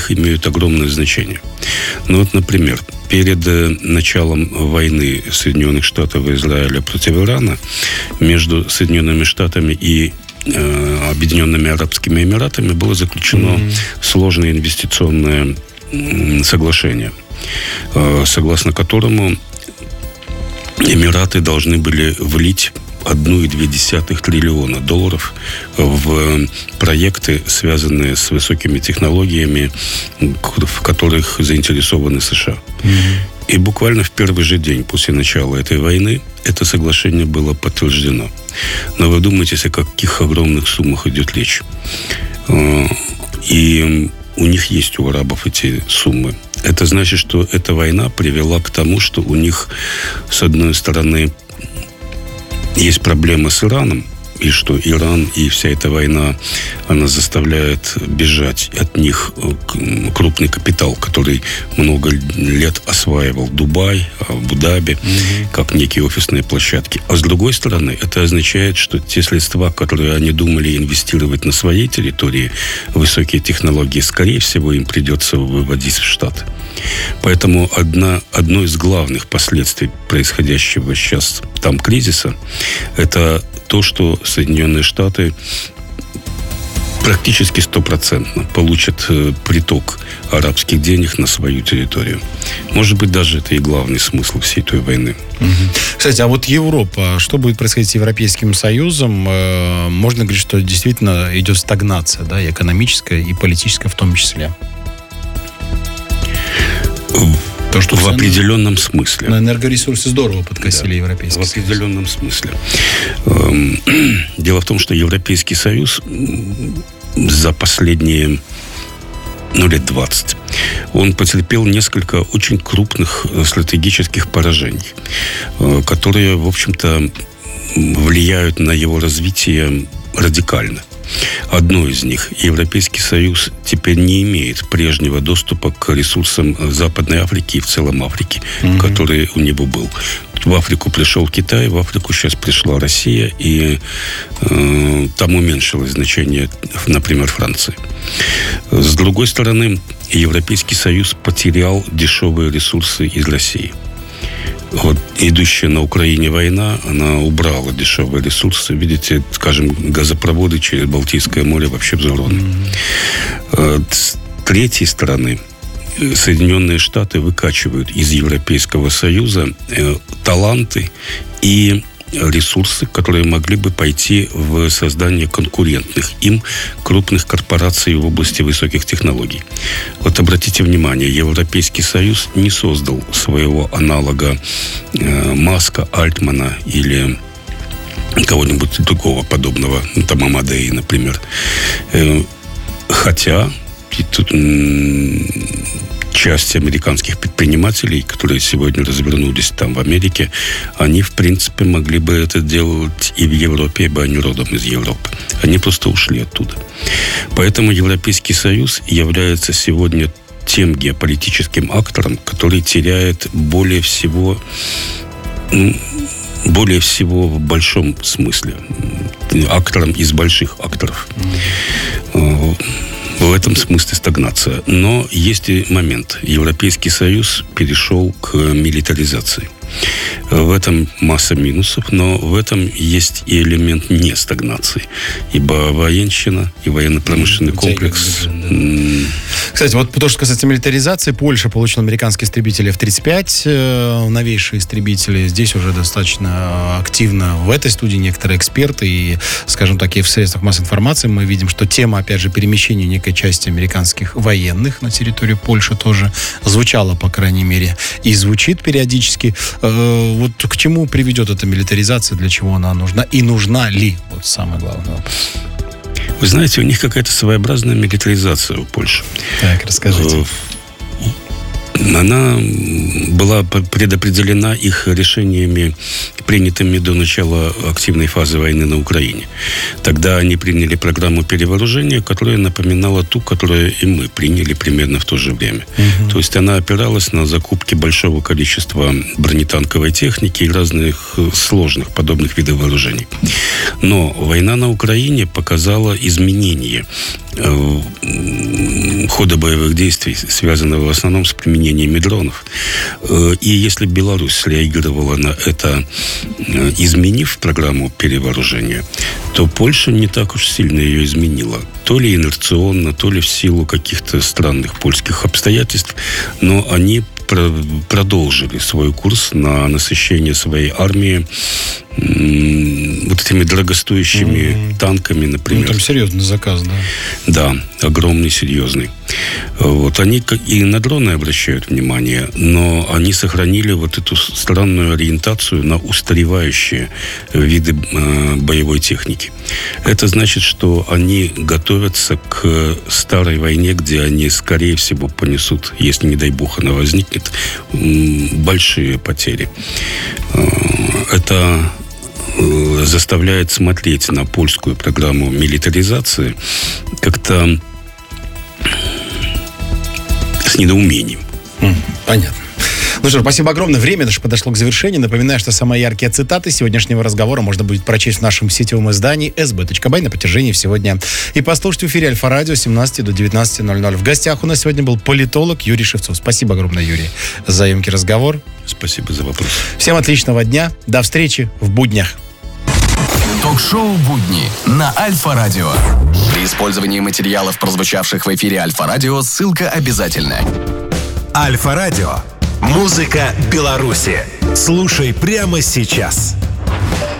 них имеют огромное значение. Ну вот, например, перед началом войны Соединенных Штатов и Израиля против Ирана между Соединенными Штатами и Объединенными Арабскими Эмиратами было заключено сложное инвестиционное соглашение, согласно которому Эмираты должны были влить $1,2 триллиона в проекты, связанные с высокими технологиями, в которых заинтересованы США. И буквально в первый же день после начала этой войны это соглашение было подтверждено. Но вы думаете, о каких огромных суммах идет речь? И у них есть, у арабов, эти суммы. Это значит, что эта война привела к тому, что у них, с одной стороны, есть проблема с Ираном, и что Иран и вся эта война, она заставляет бежать от них крупный капитал, который много лет осваивал Дубай, Абу-Даби, как некие офисные площадки. А с другой стороны, это означает, что те средства, которые они думали инвестировать на своей территории, высокие технологии, скорее всего, им придется выводить в Штаты. Поэтому одно из главных последствий происходящего сейчас там кризиса – это то, что Соединенные Штаты практически 100% получат приток арабских денег на свою территорию. Может быть, даже это и главный смысл всей той войны. Кстати, а вот Европа, что будет происходить с Европейским Союзом? Можно говорить, что действительно идет стагнация, да, и экономическая, и политическая в том числе. То, что в определенном смысле. На энергоресурсы здорово подкосили, да, Европейский Союз. В определенном смысле. Дело в том, что Европейский Союз за последние лет 20 он потерпел несколько очень крупных стратегических поражений, которые, в общем-то, влияют на его развитие радикально. Одно из них – Европейский Союз теперь не имеет прежнего доступа к ресурсам Западной Африки и в целом Африки, который у него был. В Африку пришел Китай, в Африку сейчас пришла Россия, и там уменьшилось значение, например, Франции. С другой стороны, Европейский Союз потерял дешевые ресурсы из России. Вот идущая на Украине война, она убрала дешевые ресурсы. Видите, скажем, газопроводы через Балтийское море вообще взорваны. С третьей стороны, Соединенные Штаты выкачивают из Европейского Союза таланты и ресурсы, которые могли бы пойти в создание конкурентных им крупных корпораций в области высоких технологий. Вот обратите внимание, Европейский Союз не создал своего аналога Маска, Альтмана или кого-нибудь другого подобного, там Амадеи, например. Хотя тут часть американских предпринимателей, которые сегодня развернулись там в Америке, они, в принципе, могли бы это делать и в Европе, ибо они родом из Европы. Они просто ушли оттуда. Поэтому Европейский Союз является сегодня тем геополитическим актором, который теряет более всего в большом смысле. Актором из больших акторов. В этом смысле стагнация. Но есть и момент. Европейский Союз перешел к милитаризации. В этом масса минусов, но в этом есть и элемент не стагнации. Ибо военщина и военно-промышленный комплекс... Кстати, вот то, что касается милитаризации, Польша получила американские истребители F-35, новейшие истребители. Здесь уже достаточно активно в этой студии некоторые эксперты и, скажем так, и в средствах массовой информации мы видим, что тема, опять же, перемещения некой части американских военных на территорию Польши тоже звучала, по крайней мере, и звучит периодически. Вот к чему приведет эта милитаризация, для чего она нужна и нужна ли? Вот самый главный вопрос. Вы знаете, у них какая-то своеобразная милитаризация у Польши. Так, расскажите. Она была предопределена их решениями принятыми до начала активной фазы войны на Украине. Тогда они приняли программу перевооружения, которая напоминала ту, которую и мы приняли примерно в то же время. То есть она опиралась на закупки большого количества бронетанковой техники и разных сложных подобных видов вооружений. Но война на Украине показала изменение хода боевых действий, связанного в основном с применением дронов. И если Беларусь среагировала на это, изменив программу перевооружения, то Польша не так уж сильно ее изменила. То ли инерционно, то ли в силу каких-то странных польских обстоятельств, но они продолжили свой курс на насыщение своей армии вот этими дорогостоящими танками, например. Там серьезный заказ, да? Да, огромный, серьезный. Вот они и на дроны обращают внимание, но они сохранили вот эту странную ориентацию на устаревающие виды боевой техники. Это значит, что они готовятся к старой войне, где они, скорее всего, понесут, если, не дай бог, она возникнет, большие потери. Это заставляет смотреть на польскую программу милитаризации как-то с недоумением. Понятно. Ну что ж, спасибо огромное. Время наше подошло к завершению. Напоминаю, что самые яркие цитаты сегодняшнего разговора можно будет прочесть в нашем сетевом издании sb.by на протяжении всего дня. И послушать в эфире Альфа-радио с 17 до 19:00. В гостях у нас сегодня был политолог Юрий Шевцов. Спасибо огромное, Юрий, за емкий разговор. Спасибо за вопрос. Всем отличного дня. До встречи в буднях. Ток-шоу «Будни» на Альфа-радио. При использовании материалов, прозвучавших в эфире Альфа-радио, ссылка обязательна. Альфа-радио. Музыка Беларуси. Слушай прямо сейчас.